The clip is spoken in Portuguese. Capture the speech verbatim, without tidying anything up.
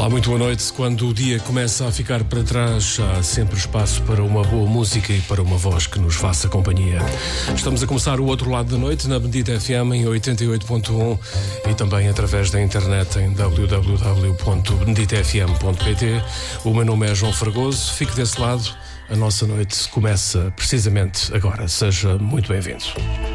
Olá, muito boa noite. Quando o dia começa a ficar para trás, há sempre espaço para uma boa música e para uma voz que nos faça companhia. Estamos a começar o outro lado da noite na Bendita F M em oitenta e oito ponto um e também através da internet em w w w ponto bendita f m ponto p t. O meu nome é João Fragoso. Fique desse lado. A nossa noite começa precisamente agora. Seja muito bem-vindo.